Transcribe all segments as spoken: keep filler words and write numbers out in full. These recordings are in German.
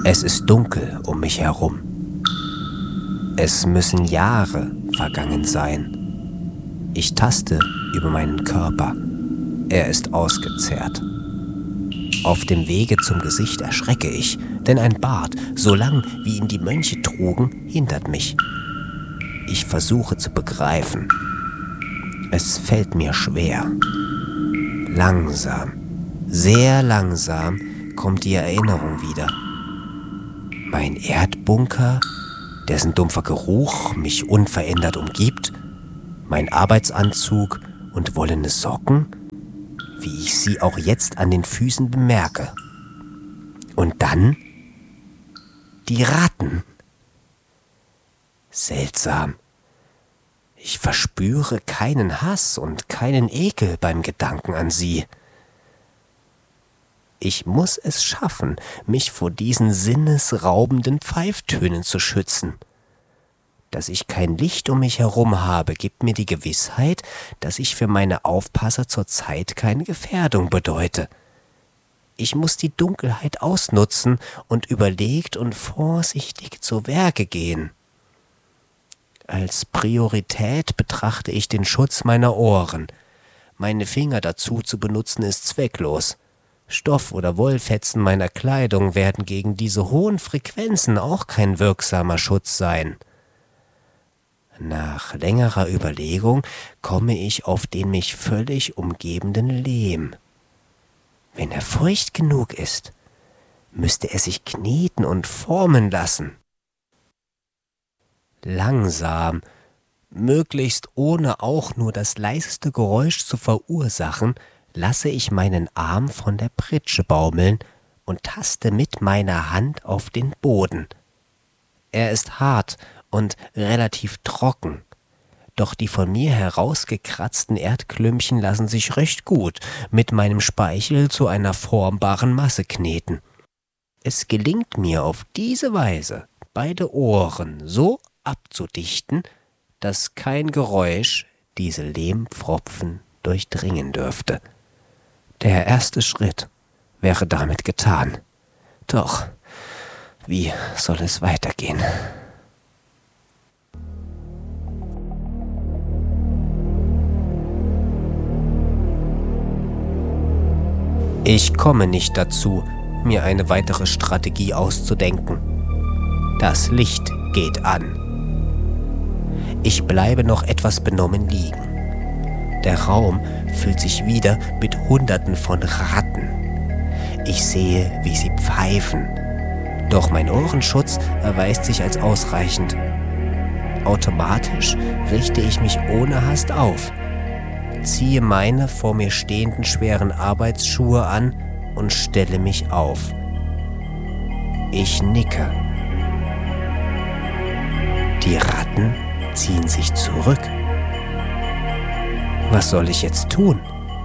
Es ist dunkel um mich herum. Es müssen Jahre vergangen sein. Ich taste über meinen Körper. Er ist ausgezehrt. Auf dem Wege zum Gesicht erschrecke ich, denn ein Bart, so lang wie ihn die Mönche trugen, hindert mich. Ich versuche zu begreifen. Es fällt mir schwer. Langsam, sehr langsam kommt die Erinnerung wieder. Mein Erdbunker, dessen dumpfer Geruch mich unverändert umgibt, mein Arbeitsanzug und wollene Socken, wie ich sie auch jetzt an den Füßen bemerke. Und dann die Ratten. Seltsam. Ich verspüre keinen Hass und keinen Ekel beim Gedanken an sie. Ich muss es schaffen, mich vor diesen sinnesraubenden Pfeiftönen zu schützen. Dass ich kein Licht um mich herum habe, gibt mir die Gewissheit, dass ich für meine Aufpasser zurzeit keine Gefährdung bedeute. Ich muss die Dunkelheit ausnutzen und überlegt und vorsichtig zu Werke gehen. Als Priorität betrachte ich den Schutz meiner Ohren. Meine Finger dazu zu benutzen ist zwecklos. Stoff- oder Wollfetzen meiner Kleidung werden gegen diese hohen Frequenzen auch kein wirksamer Schutz sein. Nach längerer Überlegung komme ich auf den mich völlig umgebenden Lehm. Wenn er feucht genug ist, müsste er sich kneten und formen lassen. Langsam, möglichst ohne auch nur das leiseste Geräusch zu verursachen, lasse ich meinen Arm von der Pritsche baumeln und taste mit meiner Hand auf den Boden. Er ist hart und relativ trocken, doch die von mir herausgekratzten Erdklümpchen lassen sich recht gut mit meinem Speichel zu einer formbaren Masse kneten. Es gelingt mir auf diese Weise, beide Ohren so abzudichten, dass kein Geräusch diese Lehmpfropfen durchdringen dürfte. Der erste Schritt wäre damit getan. Doch wie soll es weitergehen? Ich komme nicht dazu, mir eine weitere Strategie auszudenken. Das Licht geht an. Ich bleibe noch etwas benommen liegen. Der Raum füllt sich wieder mit Hunderten von Ratten. Ich sehe, wie sie pfeifen. Doch mein Ohrenschutz erweist sich als ausreichend. Automatisch richte ich mich ohne Hast auf, ziehe meine vor mir stehenden schweren Arbeitsschuhe an und stelle mich auf. Ich nicke. Die Ratten ziehen sich zurück. Was soll ich jetzt tun?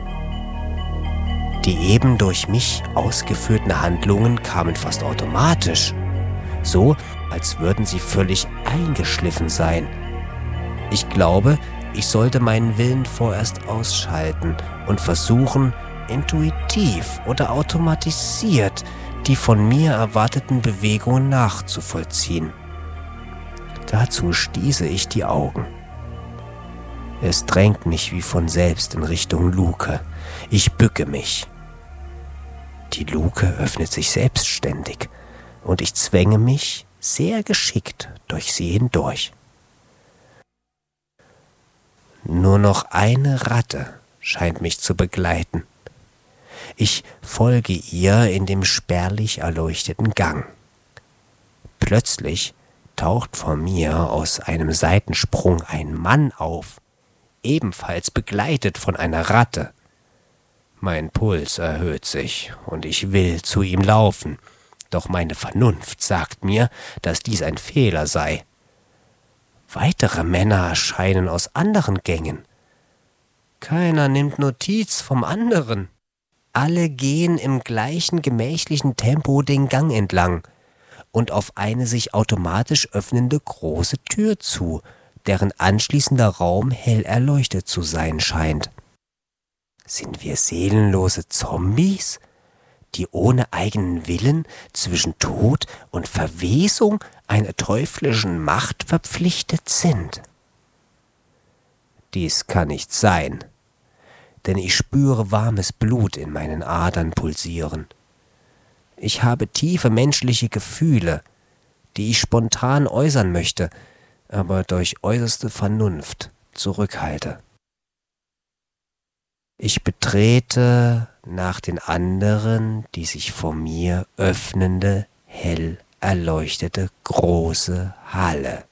Die eben durch mich ausgeführten Handlungen kamen fast automatisch, so als würden sie völlig eingeschliffen sein. Ich glaube, ich sollte meinen Willen vorerst ausschalten und versuchen, intuitiv oder automatisiert die von mir erwarteten Bewegungen nachzuvollziehen. Dazu schließe ich die Augen. Es drängt mich wie von selbst in Richtung Luke. Ich bücke mich. Die Luke öffnet sich selbstständig und ich zwänge mich sehr geschickt durch sie hindurch. Nur noch eine Ratte scheint mich zu begleiten. Ich folge ihr in dem spärlich erleuchteten Gang. Plötzlich taucht vor mir aus einem Seitensprung ein Mann auf, ebenfalls begleitet von einer Ratte. Mein Puls erhöht sich und ich will zu ihm laufen, doch meine Vernunft sagt mir, dass dies ein Fehler sei. Weitere Männer erscheinen aus anderen Gängen. Keiner nimmt Notiz vom anderen. Alle gehen im gleichen gemächlichen Tempo den Gang entlang und auf eine sich automatisch öffnende große Tür zu, deren anschließender Raum hell erleuchtet zu sein scheint. Sind wir seelenlose Zombies, die ohne eigenen Willen zwischen Tod und Verwesung einer teuflischen Macht verpflichtet sind. Dies kann nicht sein, denn ich spüre warmes Blut in meinen Adern pulsieren. Ich habe tiefe menschliche Gefühle, die ich spontan äußern möchte, aber durch äußerste Vernunft zurückhalte. Ich betrete nach den anderen die sich vor mir öffnende, hell erleuchtete große Halle.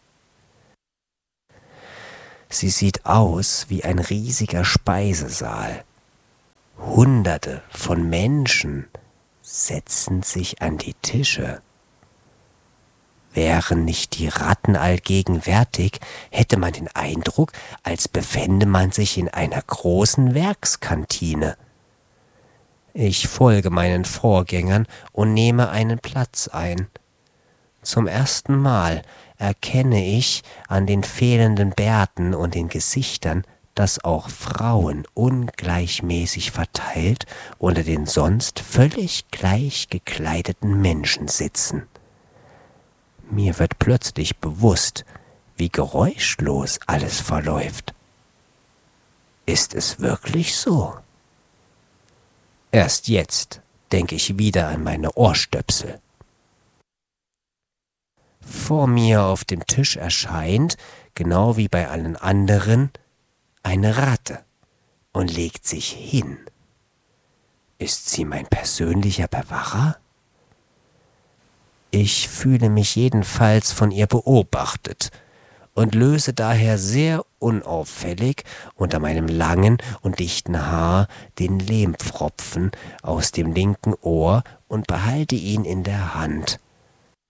Sie sieht aus wie ein riesiger Speisesaal. Hunderte von Menschen setzen sich an die Tische. Wären nicht die Ratten allgegenwärtig, hätte man den Eindruck, als befände man sich in einer großen Werkskantine. Ich folge meinen Vorgängern und nehme einen Platz ein. Zum ersten Mal erkenne ich an den fehlenden Bärten und den Gesichtern, dass auch Frauen ungleichmäßig verteilt unter den sonst völlig gleich gekleideten Menschen sitzen. Mir wird plötzlich bewusst, wie geräuschlos alles verläuft. Ist es wirklich so? Erst jetzt denke ich wieder an meine Ohrstöpsel. Vor mir auf dem Tisch erscheint, genau wie bei allen anderen, eine Ratte und legt sich hin. Ist sie mein persönlicher Bewacher? Ich fühle mich jedenfalls von ihr beobachtet und löse daher sehr unauffällig unter meinem langen und dichten Haar den Lehmpfropfen aus dem linken Ohr und behalte ihn in der Hand.